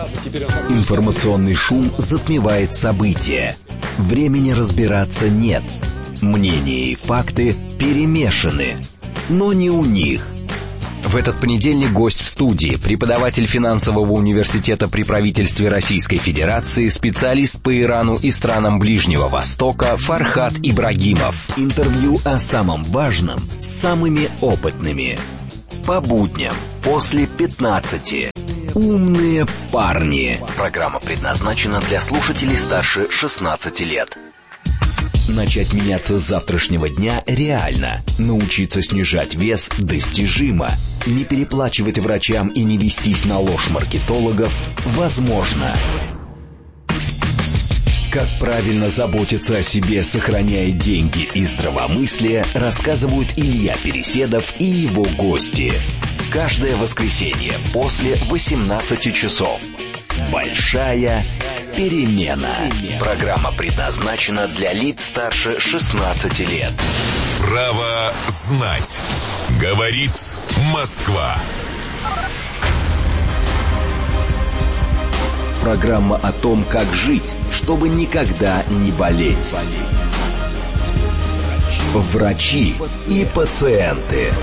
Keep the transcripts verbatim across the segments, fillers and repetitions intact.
Информационный шум затмевает события. Времени разбираться нет. Мнения и факты перемешаны. Но не у них. В этот понедельник гость в студии, преподаватель финансового университета при правительстве Российской Федерации, специалист по Ирану и странам Ближнего Востока Фархат Ибрагимов. Интервью о самом важном с самыми опытными. По будням после пятнадцати. Умные парни. Программа предназначена для слушателей старше шестнадцати лет. Начать меняться с завтрашнего дня реально. Научиться снижать вес достижимо. Не переплачивать врачам и не вестись на ложь маркетологов возможно. Как правильно заботиться о себе, сохраняя деньги и здравомыслие, рассказывают Илья Переседов и его гости. Каждое воскресенье после восемнадцати часов. Большая перемена. Программа предназначена для лиц старше шестнадцати лет. Право знать. Говорит Москва. Программа о том, как жить, чтобы никогда не болеть. Врачи и пациенты.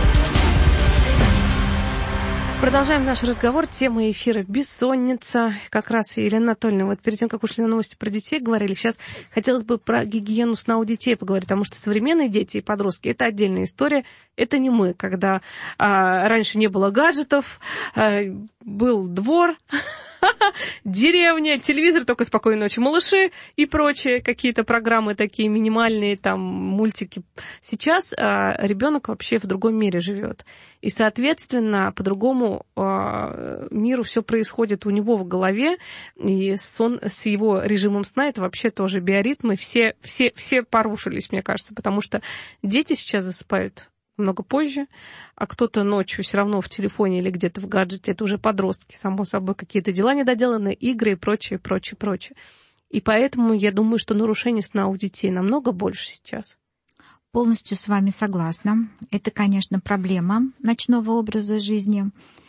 Продолжаем наш разговор. Тема эфира «Бессонница». Как раз Елена Анатольевна, вот перед тем, как ушли на новости про детей, говорили, сейчас хотелось бы про гигиену сна у детей поговорить, потому что современные дети и подростки – это отдельная история. Это не мы, когда а, раньше не было гаджетов, а, был двор, деревня, телевизор, только «Спокойной ночи, малыши» и прочие какие-то программы такие минимальные, там, мультики. Сейчас а, ребенок вообще в другом мире живет. И, соответственно, по-другому а, миру все происходит у него в голове, и сон с его режимом сна, это вообще тоже биоритмы, все, все, все порушились, мне кажется, потому что дети сейчас засыпают много позже, а кто-то ночью все равно в телефоне или где-то в гаджете, это уже подростки, само собой, какие-то дела недоделанные, игры и прочее, прочее, прочее. И поэтому я думаю, что нарушений сна у детей намного больше сейчас. Полностью с вами согласна. Это, конечно, проблема ночного образа жизни.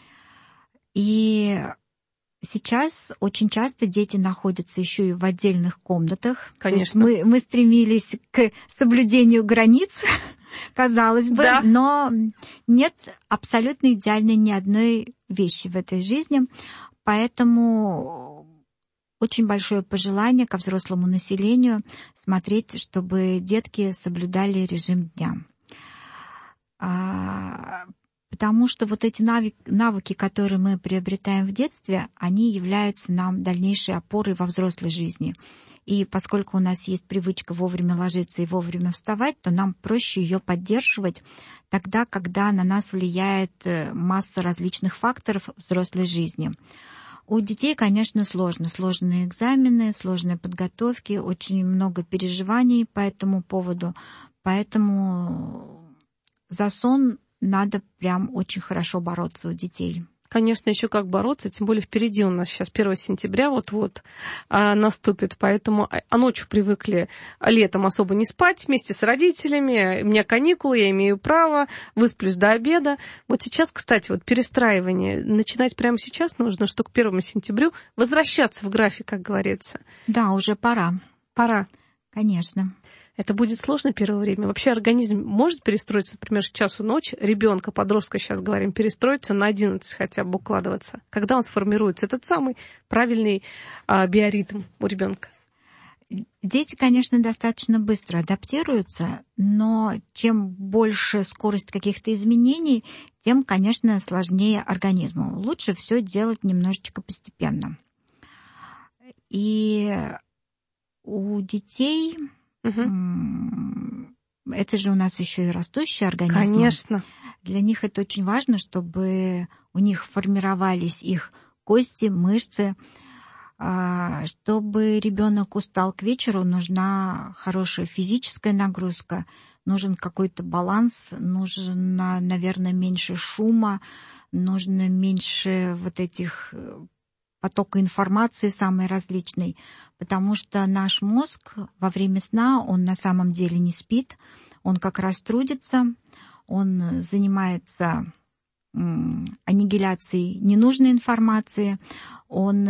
И сейчас очень часто дети находятся еще и в отдельных комнатах. Конечно. Мы, мы стремились к соблюдению границ, казалось бы, да. Но нет абсолютно идеальной ни одной вещи в этой жизни. Поэтому очень большое пожелание ко взрослому населению смотреть, чтобы детки соблюдали режим дня. Потому что вот эти навыки, которые мы приобретаем в детстве, они являются нам дальнейшей опорой во взрослой жизни. И поскольку у нас есть привычка вовремя ложиться и вовремя вставать, то нам проще ее поддерживать тогда, когда на нас влияет масса различных факторов взрослой жизни. У детей, конечно, сложно. Сложные экзамены, сложные подготовки, очень много переживаний по этому поводу. Поэтому за сон надо прям очень хорошо бороться у детей. Конечно, еще как бороться, тем более впереди у нас сейчас первого сентября вот-вот а, наступит, поэтому а ночью привыкли летом особо не спать вместе с родителями, у меня каникулы, я имею право, высплюсь до обеда. Вот сейчас, кстати, вот перестраивание, начинать прямо сейчас нужно, что к первому сентябрю возвращаться в график, как говорится. Да, уже пора. Пора. Конечно. Это будет сложно первое время. Вообще организм может перестроиться, например, к часу ночи, ребенка, подростка, сейчас говорим, перестроиться на одиннадцать хотя бы, укладываться. Когда он сформируется, этот самый правильный а, биоритм у ребенка? Дети, конечно, достаточно быстро адаптируются, но чем больше скорость каких-то изменений, тем, конечно, сложнее организму. Лучше все делать немножечко постепенно. И у детей... Угу. Это же у нас еще и растущий организм. Конечно. Для них это очень важно, чтобы у них формировались их кости, мышцы. Чтобы ребенок устал к вечеру, нужна хорошая физическая нагрузка, нужен какой-то баланс, нужно, наверное, меньше шума, нужно меньше вот этих потока информации самой различной, потому что наш мозг во время сна, он на самом деле не спит, он как раз трудится, он занимается аннигиляцией ненужной информации, он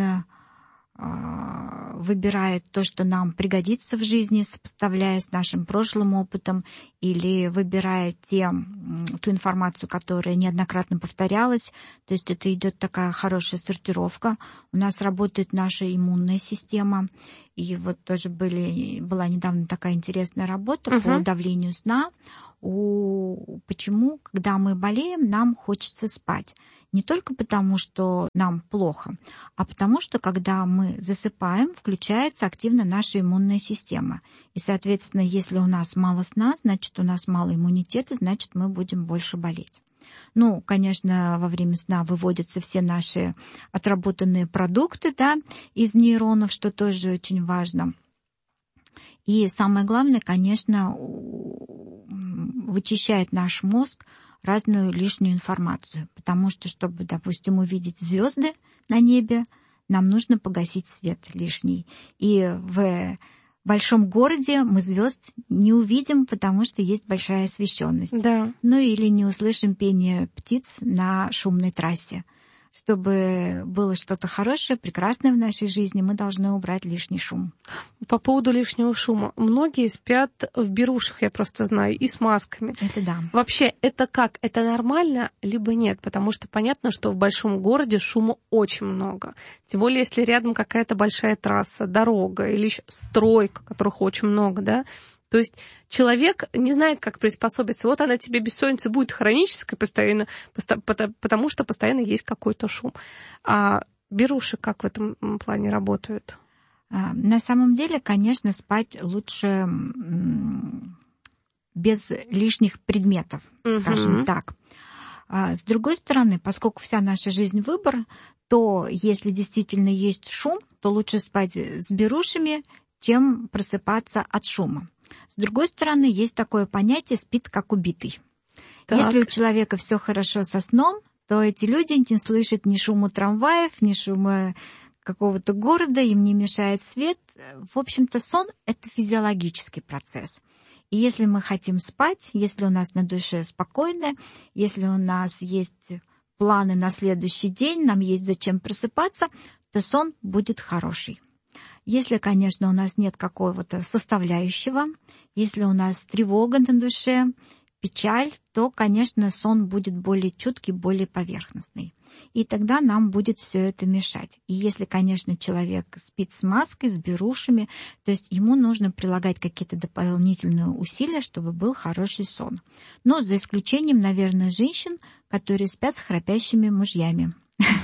выбирает то, что нам пригодится в жизни, сопоставляя с нашим прошлым опытом, или выбирает те, ту информацию, которая неоднократно повторялась. То есть это идет такая хорошая сортировка. У нас работает наша иммунная система. И вот тоже были, была недавно такая интересная работа uh-huh. по давлению сна. У, почему, когда мы болеем, нам хочется спать. Не только потому, что нам плохо, а потому, что когда мы засыпаем, включается активно наша иммунная система. И, соответственно, если у нас мало сна, значит, у нас мало иммунитета, значит, мы будем больше болеть. Ну, конечно, во время сна выводятся все наши отработанные продукты, да, из нейронов, что тоже очень важно. И самое главное, конечно, вычищает наш мозг разную лишнюю информацию. Потому что, чтобы, допустим, увидеть звезды на небе, нам нужно погасить свет лишний. И в большом городе мы звезд не увидим, потому что есть большая освещенность. Да. Ну или не услышим пение птиц на шумной трассе. Чтобы было что-то хорошее, прекрасное в нашей жизни, мы должны убрать лишний шум. По поводу лишнего шума. Многие спят в берушах, я просто знаю, и с масками. Это да. Вообще, это как? Это нормально, либо нет? Потому что понятно, что в большом городе шума очень много. Тем более, если рядом какая-то большая трасса, дорога или еще стройка, которых очень много, да? То есть человек не знает, как приспособиться. Вот она тебе бессонница будет хронической постоянно, потому что постоянно есть какой-то шум. А беруши как в этом плане работают? На самом деле, конечно, спать лучше без лишних предметов, угу. скажем так. С другой стороны, поскольку вся наша жизнь выбор, то если действительно есть шум, то лучше спать с берушами, чем просыпаться от шума. С другой стороны, есть такое понятие «спит как убитый». Так. Если у человека все хорошо со сном, то эти люди не слышат ни шума трамваев, ни шума какого-то города, им не мешает свет. В общем-то, сон — это физиологический процесс. И если мы хотим спать, если у нас на душе спокойно, если у нас есть планы на следующий день, нам есть зачем просыпаться, то сон будет хороший. Если, конечно, у нас нет какого-то составляющего, если у нас тревога на душе, печаль, то, конечно, сон будет более чуткий, более поверхностный. И тогда нам будет все это мешать. И если, конечно, человек спит с маской, с берушами, то есть ему нужно прилагать какие-то дополнительные усилия, чтобы был хороший сон. Но за исключением, наверное, женщин, которые спят с храпящими мужьями.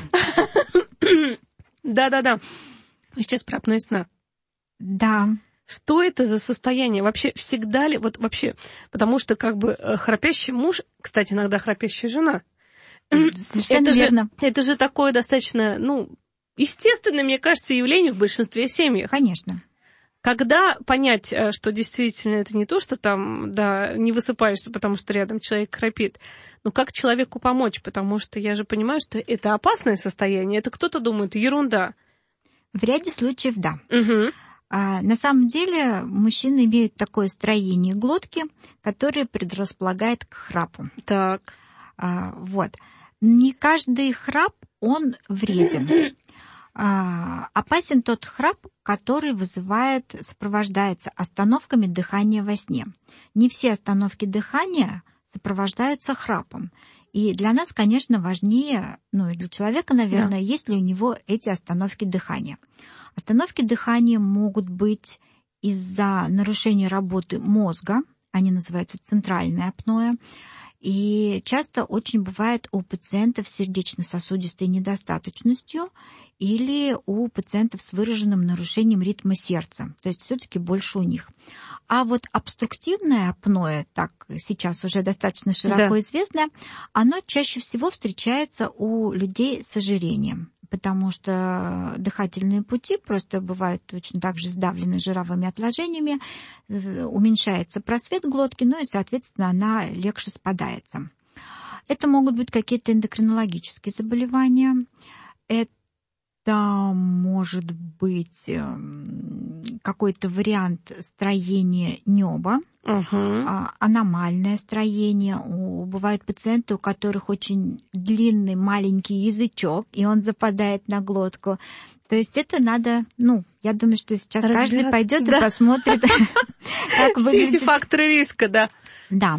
Да-да-да. Сейчас про апноэ сна. Да. Что это за состояние? Вообще всегда ли, вот вообще, потому что как бы храпящий муж, кстати, иногда храпящая жена, совершенно это верно. Же, это же такое достаточно, ну, естественное, мне кажется, явление в большинстве семей. Конечно. Когда понять, что действительно это не то, что там, да, не высыпаешься, потому что рядом человек храпит, но как человеку помочь? Потому что я же понимаю, что это опасное состояние, это кто-то думает, ерунда. В ряде случаев, да. Угу. А, на самом деле мужчины имеют такое строение глотки, которое предрасполагает к храпу. Так. А, вот. Не каждый храп, он вреден. А, опасен тот храп, который вызывает, сопровождается остановками дыхания во сне. Не все остановки дыхания сопровождаются храпом. И для нас, конечно, важнее, ну и для человека, наверное, да. есть ли у него эти остановки дыхания. Остановки дыхания могут быть из-за нарушения работы мозга, они называются центральное апноэ. И часто очень бывает у пациентов с сердечно-сосудистой недостаточностью или у пациентов с выраженным нарушением ритма сердца. То есть все-таки больше у них. А вот обструктивное апноэ, так сейчас уже достаточно широко да. известное, оно чаще всего встречается у людей с ожирением. Потому что дыхательные пути просто бывают точно так же сдавлены жировыми отложениями, уменьшается просвет глотки, ну и, соответственно, она легче спадается. Это могут быть какие-то эндокринологические заболевания, это может быть какой-то вариант строения неба, Uh-huh. аномальное строение. У, бывают пациенты, у которых очень длинный маленький язычок, и он западает на глотку. То есть это надо, ну, я думаю, что сейчас каждый пойдет да. и посмотрит, как выглядит. Все эти факторы риска, да. Да.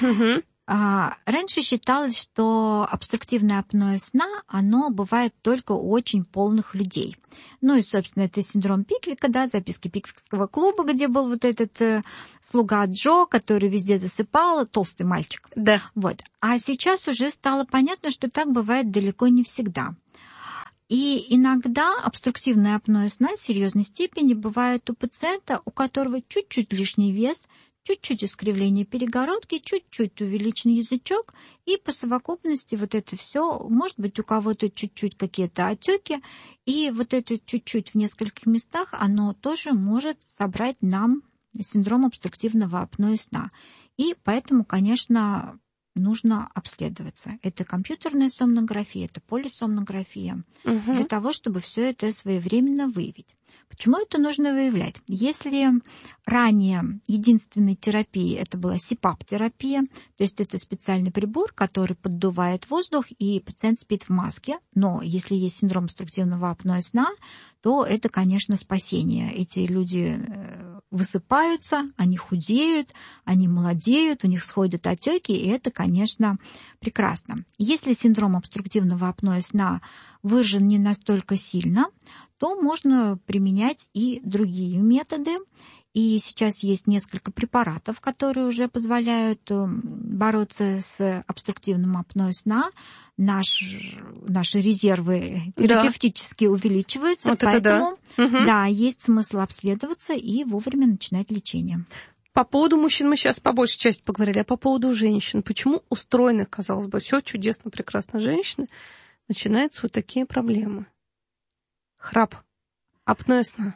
Раньше считалось, что обструктивное апноэ сна, оно бывает только у очень полных людей. Ну и, собственно, это синдром Пиквика, да, записки Пиквикского клуба, где был вот этот э, слуга Джо, который везде засыпал, толстый мальчик. Да. Вот. А сейчас уже стало понятно, что так бывает далеко не всегда. И иногда обструктивное апноэ сна серьезной степени бывает у пациента, у которого чуть-чуть лишний вес, чуть-чуть искривление перегородки, чуть-чуть увеличен язычок, и по совокупности вот это все, может быть, у кого-то чуть-чуть какие-то отеки, и вот это чуть-чуть в нескольких местах, оно тоже может собрать нам синдром обструктивного апноэ сна. И поэтому, конечно, нужно обследоваться. Это компьютерная сомнография, это полисомнография, угу. для того, чтобы все это своевременно выявить. Почему это нужно выявлять? Если ранее единственной терапией это была си пап-терапия, то есть это специальный прибор, который поддувает воздух, и пациент спит в маске, но если есть синдром обструктивного апноэ сна, то это, конечно, спасение. Эти люди высыпаются, они худеют, они молодеют, у них сходят отеки, и это, конечно, прекрасно. Если синдром обструктивного апноэ сна выражен не настолько сильно, то можно применять и другие методы. И сейчас есть несколько препаратов, которые уже позволяют бороться с обструктивным апноэ сна. Наш, наши резервы терапевтически да. увеличиваются, вот поэтому да. Угу. да, есть смысл обследоваться и вовремя начинать лечение. По поводу мужчин мы сейчас по большей части поговорили, а по поводу женщин. Почему устроены, казалось бы, все чудесно, прекрасно женщины, начинаются вот такие проблемы? Храп, апноэ сна.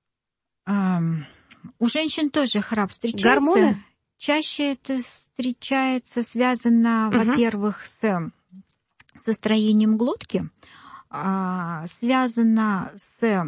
Um... У женщин тоже храп встречается. Гормоны? Чаще это встречается, связано, угу. во-первых, с, со строением глотки, а, связано с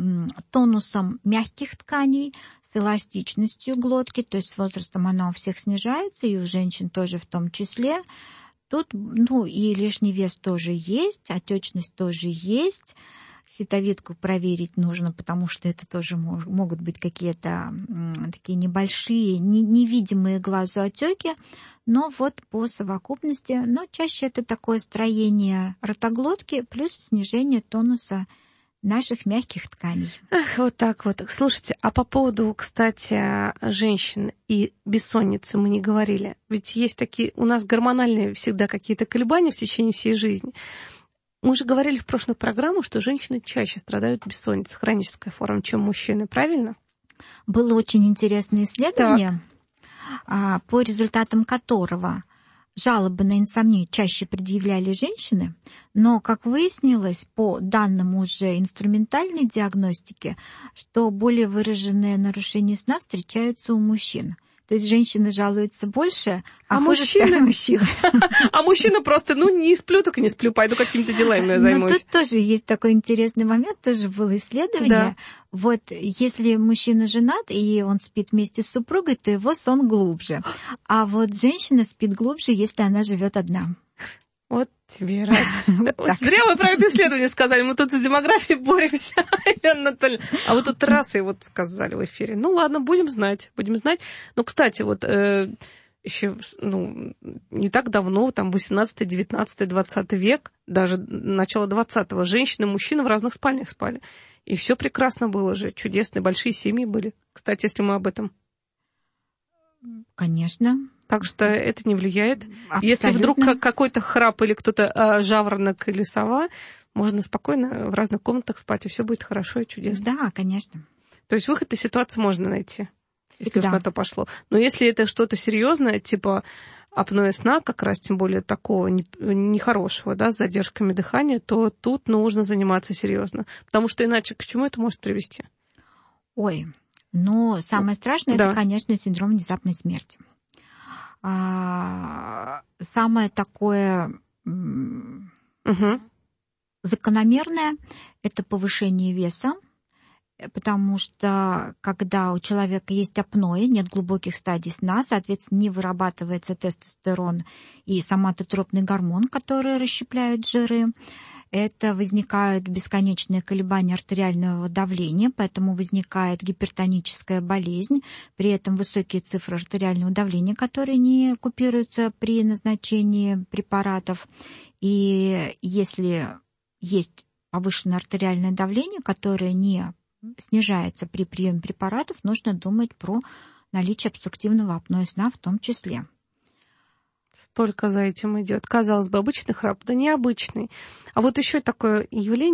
тонусом мягких тканей, с эластичностью глотки, то есть с возрастом она у всех снижается, и у женщин тоже в том числе. Тут, ну, и лишний вес тоже есть, отечность тоже есть. Щитовидку проверить нужно, потому что это тоже мож, могут быть какие-то м, такие небольшие, не, невидимые глазу отеки, но вот по совокупности, но чаще это такое строение ротоглотки плюс снижение тонуса наших мягких тканей. Ах, вот так вот. Слушайте, а по поводу, кстати, женщин и бессонницы мы не говорили. Ведь есть такие, у нас гормональные всегда какие-то колебания в течение всей жизни. Мы же говорили в прошлых программах, что женщины чаще страдают бессонницей, хронической формой, чем мужчины, правильно? Было очень интересное исследование, так. по результатам которого жалобы на инсомнию чаще предъявляли женщины, но, как выяснилось, по данным уже инструментальной диагностики, что более выраженные нарушения сна встречаются у мужчин. То есть женщины жалуются больше, а, а мужчины мужчины. А мужчина просто, ну, не сплю, так и не сплю, пойду какими-то делами я займусь. Но тут тоже есть такой интересный момент, тоже было исследование. Да. Вот если мужчина женат, и он спит вместе с супругой, то его сон глубже. А вот женщина спит глубже, если она живет одна. Вот тебе раз. Зря вы про это исследование сказали. Мы тут с демографией боремся, Анатольевна. А вы тут раз и вот сказали в эфире. Ну ладно, будем знать, будем знать. Но, кстати, вот э, еще ну, не так давно, там восемнадцатый, девятнадцатый, двадцатый век, даже начало двадцатого, женщины и мужчины в разных спальнях спали. И все прекрасно было же, чудесные, большие семьи были. Кстати, если мы об этом. Конечно. Так что это не влияет. Абсолютно. Если вдруг какой-то храп или кто-то жаворонок или сова, можно спокойно в разных комнатах спать, и все будет хорошо и чудесно. Да, конечно. То есть выход из ситуации можно найти, Всегда. если уж на то пошло. Но если это что-то серьезное, типа апноэ сна, как раз тем более такого нехорошего, да, с задержками дыхания, то тут нужно заниматься серьезно. Потому что иначе к чему это может привести? Ой, но самое страшное, да. это, конечно, синдром внезапной смерти. А, самое такое угу. закономерное – это повышение веса, потому что когда у человека есть апноэ, нет глубоких стадий сна, соответственно, не вырабатывается тестостерон и соматотропный гормон, которые расщепляют жиры. Это возникают бесконечные колебания артериального давления, поэтому возникает гипертоническая болезнь, при этом высокие цифры артериального давления, которые не купируются при назначении препаратов. И если есть повышенное артериальное давление, которое не снижается при приеме препаратов, нужно думать про наличие обструктивного апноэ сна в том числе. Столько за этим идет. Казалось бы, обычный храп, да необычный. А вот еще такое явление.